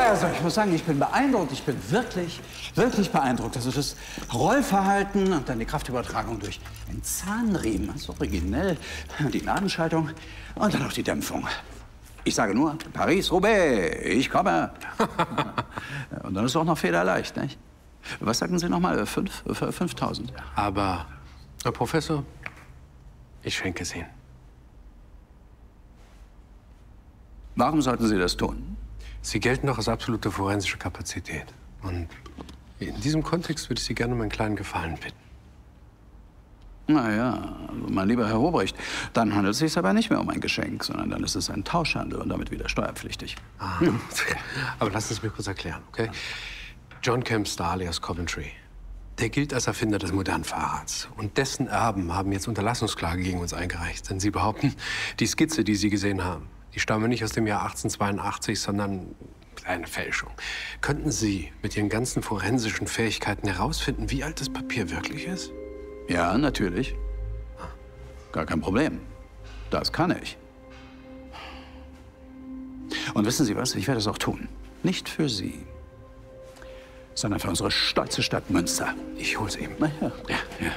Also, ich muss sagen, ich bin beeindruckt. Ich bin wirklich, wirklich beeindruckt. Also das Rollverhalten und dann die Kraftübertragung durch den Zahnriemen. Das ist originell. Die Nadenschaltung und dann auch die Dämpfung. Ich sage nur, Paris-Roubaix, ich komme. Und dann ist es auch noch federleicht, nicht? Was sagten Sie nochmal? 5.000? Aber, Herr Professor, ich schenke es Ihnen. Warum sollten Sie das tun? Sie gelten doch als absolute forensische Kapazität. Und in diesem Kontext würde ich Sie gerne um einen kleinen Gefallen bitten. Na ja, also mein lieber Herr Hobrecht, dann handelt es sich aber nicht mehr um ein Geschenk, sondern dann ist es ein Tauschhandel und damit wieder steuerpflichtig. Ah. Aber lassen Sie es mir kurz erklären, okay? John Campstar alias Coventry, der gilt als Erfinder des modernen Fahrrads. Und dessen Erben haben jetzt Unterlassungsklage gegen uns eingereicht. Denn sie behaupten, die Skizze, die Sie gesehen haben, die stammen nicht aus dem Jahr 1882, sondern eine Fälschung. Könnten Sie mit Ihren ganzen forensischen Fähigkeiten herausfinden, wie alt das Papier wirklich ist? Ja, natürlich. Gar kein Problem. Das kann ich. Und wissen Sie was? Ich werde es auch tun. Nicht für Sie, sondern für unsere stolze Stadt Münster. Ich hol's eben. Na ja. Ja, ja.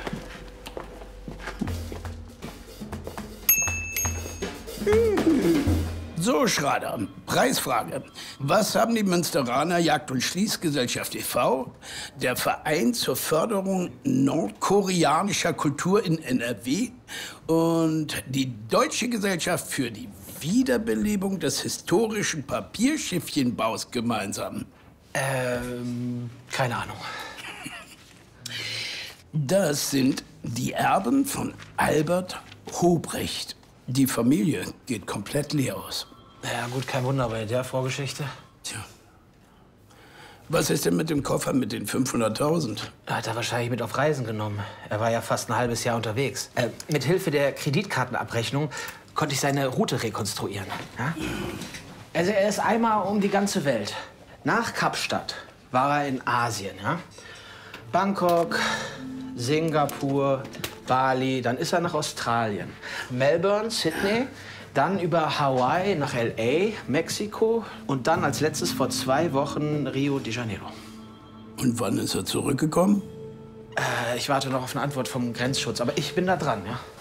So, Schrader, Preisfrage. Was haben die Münsteraner Jagd- und Schließgesellschaft e.V., der Verein zur Förderung nordkoreanischer Kultur in NRW und die Deutsche Gesellschaft für die Wiederbelebung des historischen Papierschiffchenbaus gemeinsam? Keine Ahnung. Das sind die Erben von Albert Hobrecht. Die Familie geht komplett leer aus. Ja gut, kein Wunder bei der Vorgeschichte. Tja. Was ist denn mit dem Koffer mit den 500.000? Hat er wahrscheinlich mit auf Reisen genommen. Er war ja fast ein halbes Jahr unterwegs. Mit Hilfe der Kreditkartenabrechnung konnte ich seine Route rekonstruieren. Ja? Also er ist einmal um die ganze Welt. Nach Kapstadt war er in Asien. Ja? Bangkok, Singapur, Bali, dann ist er nach Australien. Melbourne, Sydney, dann über Hawaii nach L.A., Mexiko und dann als letztes vor 2 Wochen Rio de Janeiro. Und wann ist er zurückgekommen? Ich warte noch auf eine Antwort vom Grenzschutz, aber ich bin da dran, ja.